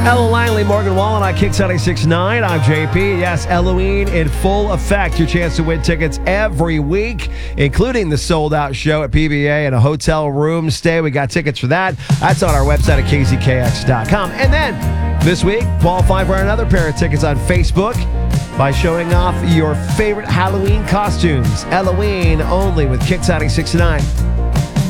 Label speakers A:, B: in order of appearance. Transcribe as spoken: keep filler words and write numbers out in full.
A: Ella Langley, Morgan Wallen on Kick ninety-six point nine. I'm J P. Yes, Halloween in full effect. Your chance to win tickets every week, including the sold-out show at P V A and a hotel room stay. We got tickets for that. That's on our website at K Z K X dot com. And then this week, qualify for another pair of tickets on Facebook by showing off your favorite Halloween costumes. Halloween only with Kick ninety-six point nine.